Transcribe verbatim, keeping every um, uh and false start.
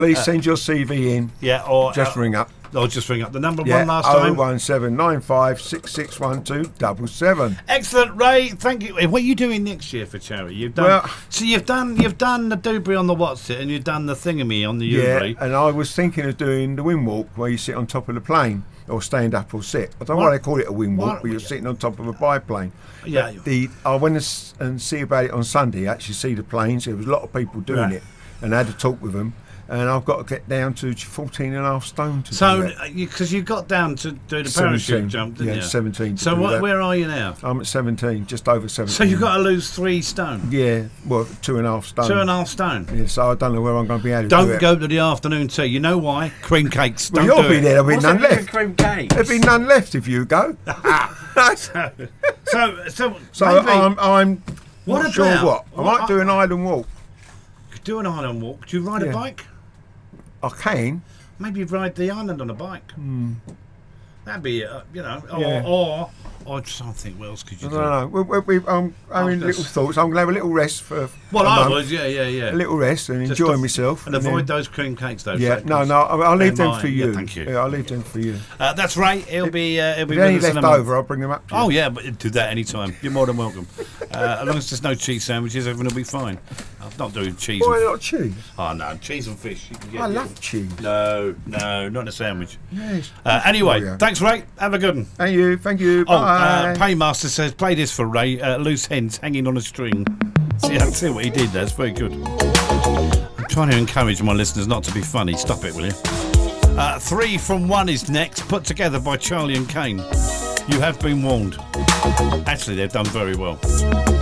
Please uh, send your C V in. Yeah, or just uh, ring up. I'll just ring up the number yeah, one last time. oh one seven nine five six six one two seven seven. Excellent, Ray. Thank you. What are you doing next year for charity? You've done. Well, so you've done. You've done the Dewberry on the What's It, and you've done the Thingamy on the yeah, Ubery. and I was thinking of doing the wind walk where you sit on top of the plane or stand up or sit. I don't know What? why they call it a wind walk, What? but you're sitting on top of a biplane. Yeah. But the I went and, s- and see about it on Sunday. Actually, see the planes. There was a lot of people doing Right. it, and I had to talk with them. And I've got to get down to fourteen and a half stone to So, do that. because you, you got down to do the parachute seventeen. jump, didn't Yeah, you? seventeen to So, do what, that. where are you now? I'm at seventeen, just over seventeen. So you've got to lose three stone. Yeah, well, two and a half stone. Two and a half stone. Yeah, so I don't know where I'm going to be able to Don't do it. go to the afternoon tea. You know why? Cream cakes. Well, Don't you'll do be it. there. There'll be What's none that with left. cream cakes? There'll be none left if you go. So, so, So maybe I'm, I'm What not sure about- what. I what might do an island walk. do an island walk. Do you ride a Yeah. bike? I can. Maybe ride the island on a bike. That'd be, uh, you know, or, Yeah. or, or I'm trying to think, what else could you I do? don't know. We, we, we, I'm having Oh, little that's- thoughts. I'm going to have a little rest for Well, a I month. was, yeah, yeah, yeah. A little rest and Just enjoy to- myself. And avoid then- those cream cakes, though. Yeah, Fred, no, 'cause no. I'll, I'll leave they're them for mine. you. Yeah, thank you. Yeah, I'll leave them for you. Uh, that's right. He'll be, uh, he'll be If any with us in left a month. over, I'll bring them up to you. Oh yeah, but do that anytime. You're more than welcome. Uh, as long as there's no cheese sandwiches, everything will be fine. I'm not doing cheese. Why And, not cheese? oh no, cheese and fish. You can get I it. love cheese. No, no, not in a sandwich. Yes. Uh, anyway, Oh, yeah. thanks, Ray. Have a good one. Thank you. Thank you. Oh, Bye. uh, Paymaster says, play this for Ray. Uh, loose hens hanging on a string. See, see what he did. That's very good. I'm trying to encourage my listeners not to be funny. Stop it, will you? Uh, three from one is next, put together by Charlie and Kane. You have been warned. Actually, they've done very well.